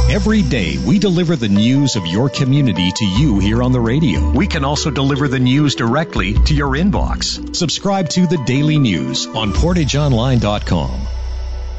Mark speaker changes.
Speaker 1: Every day, we deliver the news of your community to you here on the radio. We can also deliver the news directly to your inbox. Subscribe to The Daily News on PortageOnline.com.